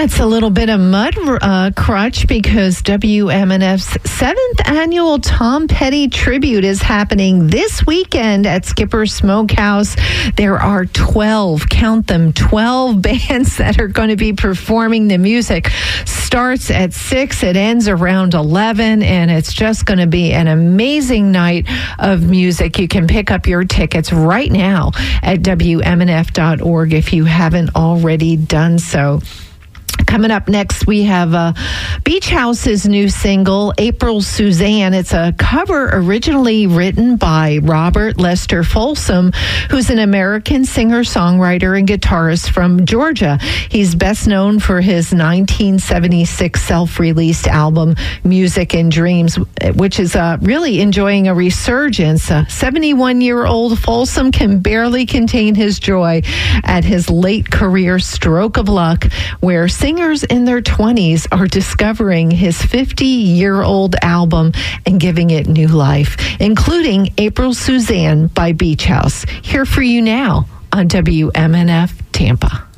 It's a little bit of mud crutch because WMNF's 7th annual Tom Petty tribute is happening this weekend at Skipper's Smokehouse. There are 12, count them, 12 bands that are going to be performing. The music starts at 6, it ends around 11, and it's just going to be an amazing night of music. You can pick up your tickets right now at WMNF.org if you haven't already done so. Coming up next, we have Beach House's new single, April Suzanne. It's a cover originally written by Robert Lester Folsom, who's an American singer-songwriter and guitarist from Georgia. He's best known for his 1976 self-released album, Music and Dreams, which is really enjoying a resurgence. 71-year-old Folsom can barely contain his joy at his late career stroke of luck, where singers in their 20s are discovering his 50-year-old album and giving it new life, including April Suzanne by Beach House. Here for you now on WMNF Tampa.